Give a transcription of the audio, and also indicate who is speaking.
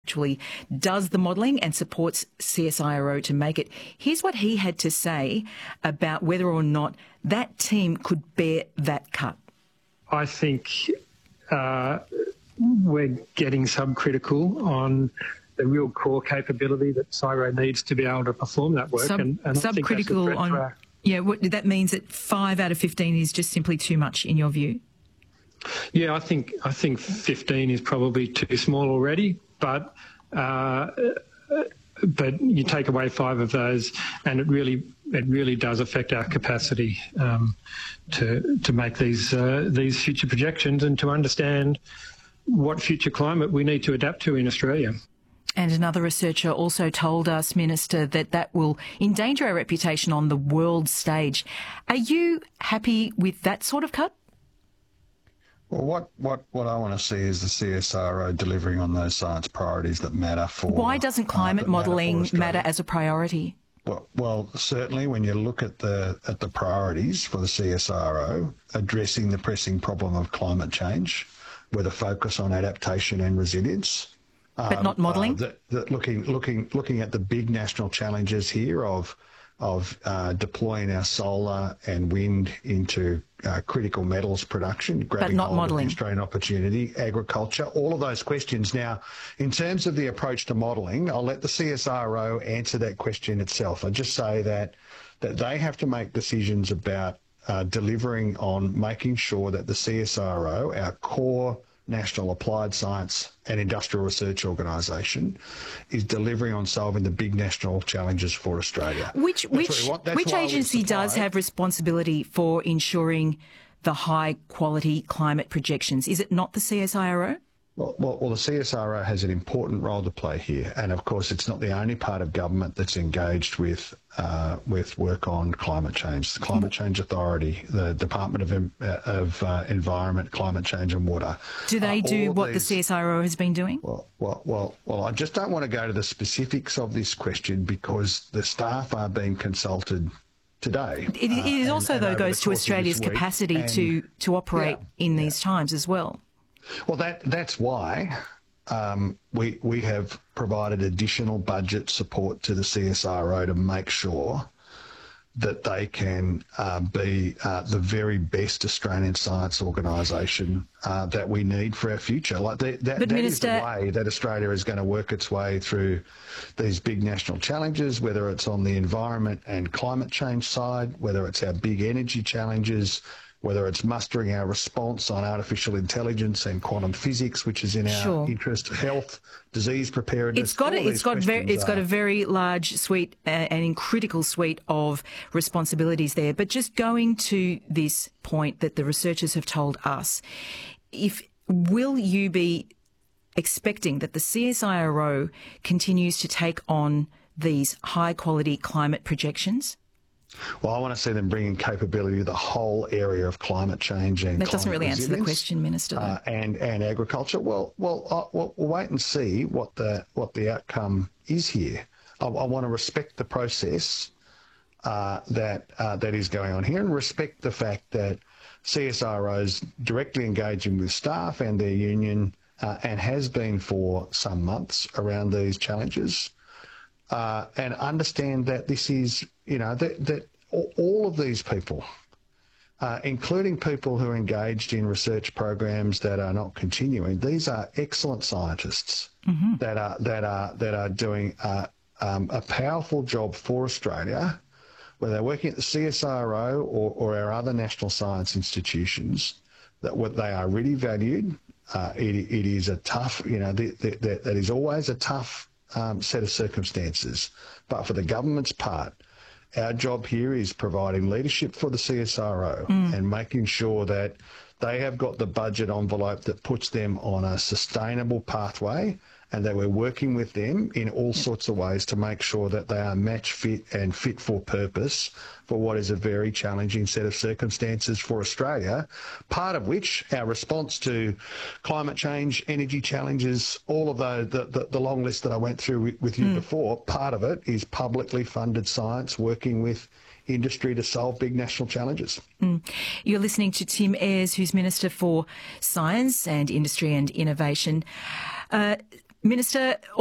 Speaker 1: actually does the modelling and supports CSIRO to make it. Here's what he had to say about whether or not that team could bear that cut.
Speaker 2: I think we're getting subcritical on the real core capability that CSIRO needs to be able to perform that work.
Speaker 1: Subcritical on... Yeah, that means that 5 out of 15 is just simply too much in your view?
Speaker 2: Yeah, I think 15 is probably too small already, but you take away 5 of those, and it really does affect our capacity to make these future projections and to understand what future climate we need to adapt to in Australia.
Speaker 1: And another researcher also told us, Minister, that will endanger our reputation on the world stage. Are you happy with that sort of cut?
Speaker 3: Well, what I want to see is the CSIRO delivering on those science priorities that matter for...
Speaker 1: Why doesn't climate modelling matter as a priority?
Speaker 3: Well, certainly when you look at the priorities for the CSIRO, addressing the pressing problem of climate change with a focus on adaptation and resilience...
Speaker 1: But not modelling?
Speaker 3: Looking at the big national challenges here of deploying our solar and wind into critical metals production, grabbing hold of the Australian opportunity, agriculture, all of those questions. Now, in terms of the approach to modelling, I'll let the CSIRO answer that question itself. I just say that they have to make decisions about delivering on making sure that the CSIRO, our core National Applied Science and Industrial Research Organisation, is delivering on solving the big national challenges for Australia.
Speaker 1: Which agency does have responsibility for ensuring the high quality climate projections? Is it not the CSIRO?
Speaker 3: Well, the CSIRO has an important role to play here, and of course, it's not the only part of government that's engaged with work on climate change. The Climate Change Authority, the Department of Environment, Climate Change and Water.
Speaker 1: Do they do what the CSIRO has been doing?
Speaker 3: Well, I just don't want to go to the specifics of this question because the staff are being consulted today.
Speaker 1: It also, though, goes to Australia's capacity to operate in these times as well.
Speaker 3: Well, that's why we have provided additional budget support to the CSIRO to make sure that they can be the very best Australian science organisation that we need for our future. Like that is the way that Australia is going to work its way through these big national challenges, whether it's on the environment and climate change side, whether it's our big energy challenges, whether it's mustering our response on artificial intelligence and quantum physics, which is in our interest, health, disease preparedness.
Speaker 1: It's got a very large suite and critical suite of responsibilities there. But just going to this point that the researchers have told us, will you be expecting that the CSIRO continues to take on these high quality climate projections?
Speaker 3: Well, I want to see them bringing capability to the whole area of climate change and
Speaker 1: that doesn't really answer the question, Minister.
Speaker 3: And agriculture. Well, we'll wait and see what the outcome is here. I want to respect the process that is going on here, and respect the fact that CSIRO is directly engaging with staff and their union, and has been for some months around these challenges. And understand that this is, that all of these people, including people who are engaged in research programs that are not continuing, these are excellent scientists that are doing a powerful job for Australia, whether they're working at the CSIRO or our other national science institutions. They are really valued. It is a tough, that is always a tough set of circumstances. But for the government's part, our job here is providing leadership for the CSIRO and making sure that they have got the budget envelope that puts them on a sustainable pathway, and that we're working with them in all sorts of ways to make sure that they are match fit and fit for purpose for what is a very challenging set of circumstances for Australia, part of which our response to climate change, energy challenges, all of the long list that I went through with you before, part of it is publicly funded science working with industry to solve big national challenges.
Speaker 1: You're listening to Tim Ayres, who's Minister for Science and Industry and Innovation. Minister,